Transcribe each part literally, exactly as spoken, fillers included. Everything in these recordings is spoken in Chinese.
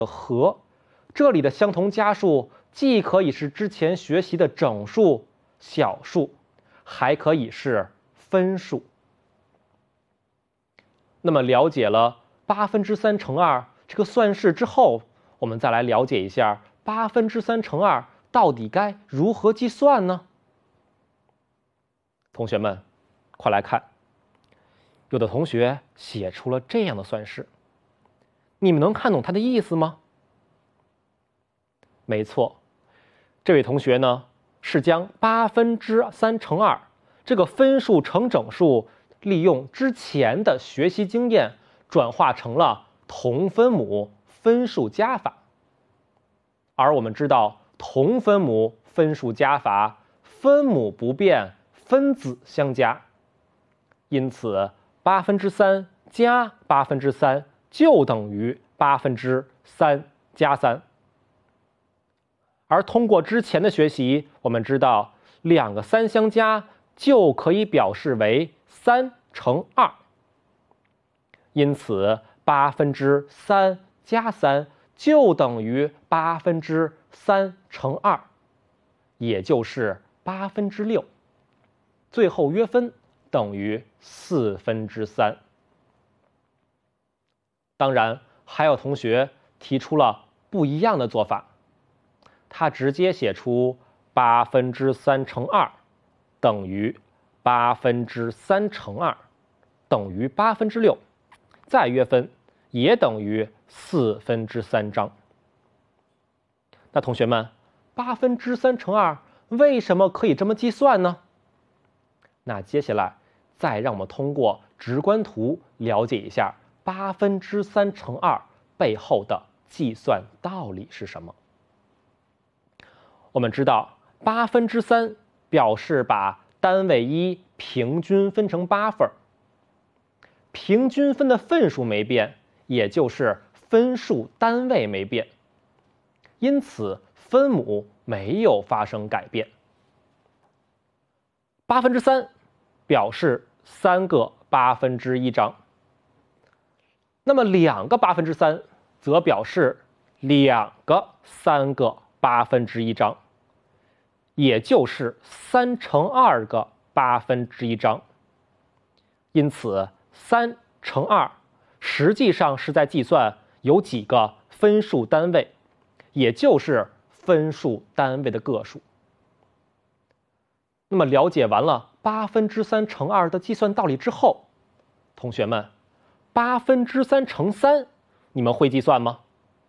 和，这里的相同加数既可以是之前学习的整数、小数，还可以是分数。那么了解了八分之三乘二这个算式之后，我们再来了解一下八分之三乘二到底该如何计算呢？同学们，快来看，有的同学写出了这样的算式，你们能看懂它的意思吗？没错，这位同学呢是将八分之三乘二这个分数乘整数，利用之前的学习经验转化成了同分母分数加法。而我们知道同分母分数加法，分母不变，分子相加，因此八分之三加八分之三就等于八分之三加三。而通过之前的学习，我们知道两个三相加就可以表示为三乘二，因此八分之三加三就等于八分之三乘二，也就是八分之六。最后约分等于四分之三。当然，还有同学提出了不一样的做法，他直接写出八分之三乘二等于八分之三乘二等于八分之六，再约分也等于四分之三张。那同学们，八分之三乘二为什么可以这么计算呢？那接下来再让我们通过直观图了解一下八分之三乘二背后的计算道理是什么。我们知道八分之三表示把单位一平均分成八份，平均分的份数没变，也就是分数单位没变，因此分母没有发生改变。八分之三表示三个八分之一张，那么两个八分之三则表示两个三个八分之一张，也就是三乘二个八分之一张。因此三乘二实际上是在计算有几个分数单位，也就是分数单位的个数。那么了解完了八分之三乘二的计算道理之后，同学们，八分之三乘三你们会计算吗？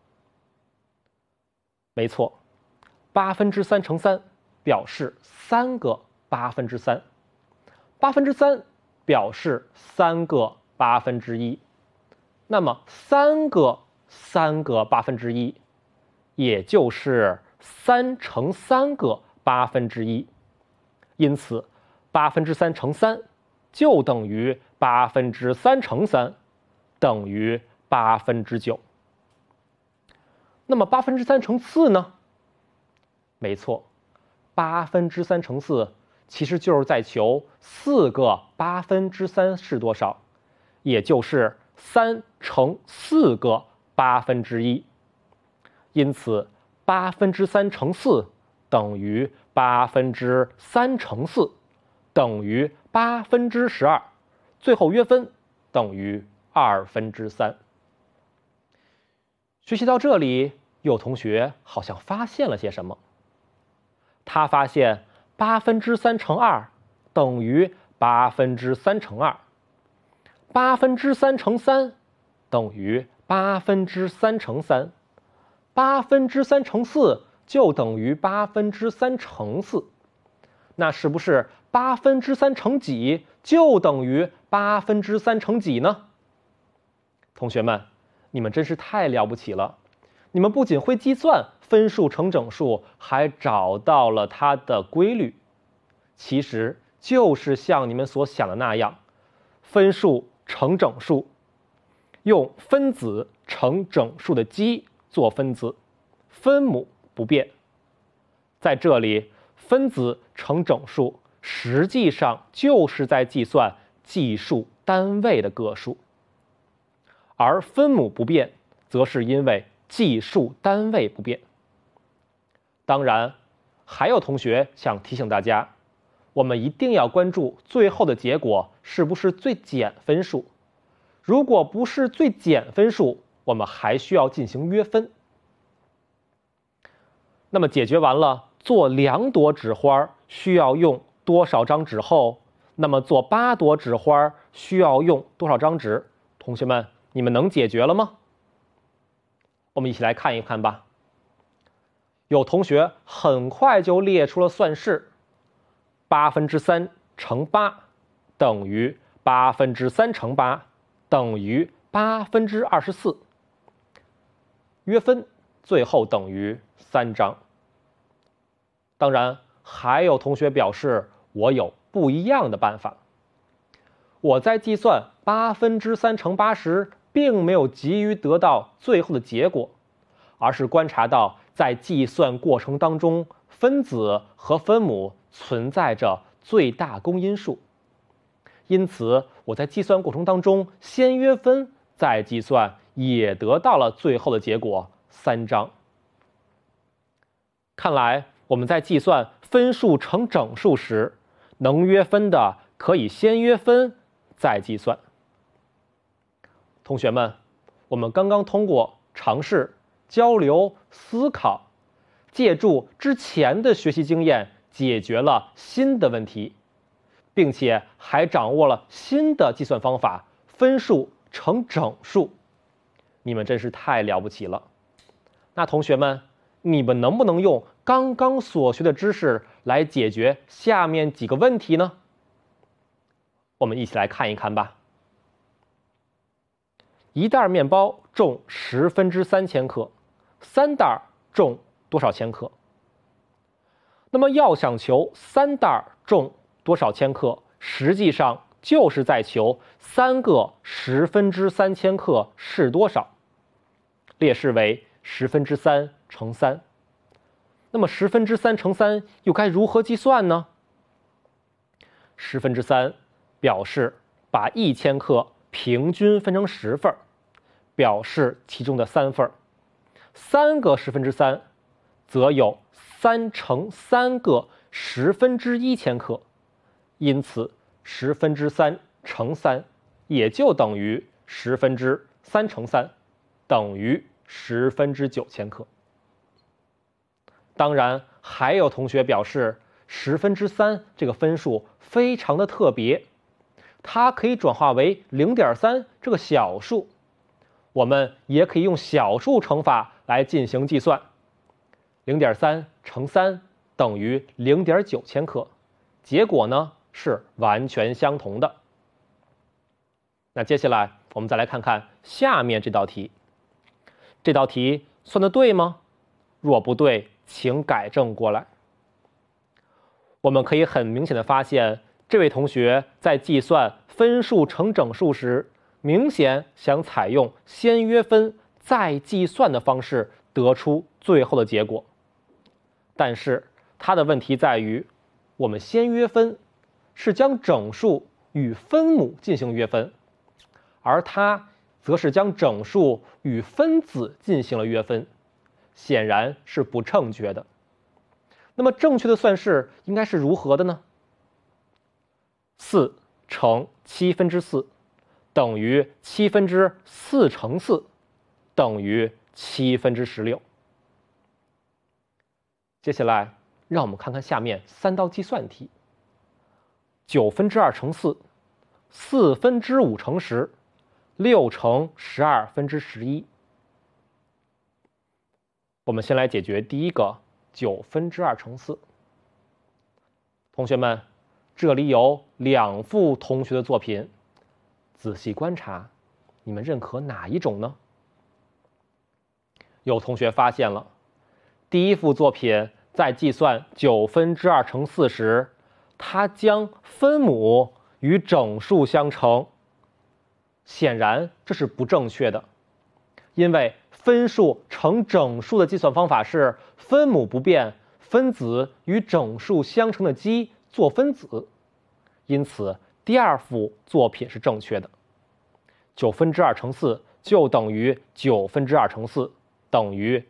没错，八分之三乘三表示三个八分之三，八分之三表示三个八分之一，那么三个三个八分之一，也就是三乘三个八分之一，因此八分之三乘三就等于八分之三乘三，等于八分之九。那么八分之三乘四呢？没错，八分之三乘四其实就是在求四个八分之三是多少，也就是三乘四个八分之一。因此八分之三乘四等于八分之三乘四，等于八分之十二，最后约分等于二分之三。学习到这里，有同学好像发现了些什么。他发现八分之三乘二等于八分之三乘二，八分之三乘三等于八分之三乘三，八分之三乘四就等于八分之三乘四。那是不是八分之三乘几就等于八分之三乘几呢？同学们，你们真是太了不起了！你们不仅会计算分数乘整数，还找到了它的规律。其实就是像你们所想的那样，分数乘整数，用分子乘整数的积做分子，分母不变。在这里，分子乘整数实际上就是在计算计数单位的个数，而分母不变，则是因为计数单位不变。当然，还有同学想提醒大家，我们一定要关注最后的结果是不是最简分数。如果不是最简分数，我们还需要进行约分。那么解决完了做两朵纸花需要用多少张纸后，那么做八朵纸花需要用多少张纸？同学们，你们能解决了吗？我们一起来看一看吧。有同学很快就列出了算式，八分之三乘八等于八分之三乘八等于八分之二十四。约分最后等于三张。当然，还有同学表示我有不一样的办法。我在计算八分之三乘八时，并没有急于得到最后的结果，而是观察到在计算过程当中，分子和分母存在着最大公因数。因此，我在计算过程当中先约分，再计算，也得到了最后的结果三张。看来我们在计算分数乘整数时，能约分的可以先约分，再计算。同学们，我们刚刚通过尝试、交流、思考，借助之前的学习经验，解决了新的问题，并且还掌握了新的计算方法——分数乘整数。你们真是太了不起了！那同学们，你们能不能用刚刚所学的知识来解决下面几个问题呢？我们一起来看一看吧。一袋面包重十分之三千克，三袋重多少千克？那么要想求三袋重多少千克，实际上就是在求三个十分之三千克是多少，列式为十分之三乘三。那么十分之三乘三又该如何计算呢？十分之三表示把一千克平均分成十份，表示其中的三份。三个十分之三，则有三乘三个十分之一千克，因此十分之三乘三也就等于十分之三乘三，等于十分之九千克。当然，还有同学表示，十分之三这个分数非常的特别，它可以转化为 零点三 这个小数。我们也可以用小数乘法来进行计算， 零点三乘三等于 零点九千克，结果呢是完全相同的。那接下来我们再来看看下面这道题。这道题算得对吗？若不对，请改正过来。我们可以很明显的发现，这位同学在计算分数乘整数时，明显想采用先约分再计算的方式得出最后的结果。但是他的问题在于，我们先约分是将整数与分母进行约分，而他则是将整数与分子进行了约分，显然是不正确的。那么正确的算式应该是如何的呢？四乘七分之四等于七分之四乘四等于七分之十六。接下来让我们看看下面三道计算题。九分之二乘四，四分之五乘十，六乘十二分之十一。我们先来解决第一个九分之二乘四。同学们，这里有两幅同学的作品，仔细观察，你们认可哪一种呢？有同学发现了，第一幅作品在计算九分之二乘四时，它将分母与整数相乘，显然这是不正确的，因为分数乘整数的计算方法是分母不变，分子与整数相乘的积做分子，因此第二幅作品是正确的。九分之二乘四就等于九分之二乘四， 等于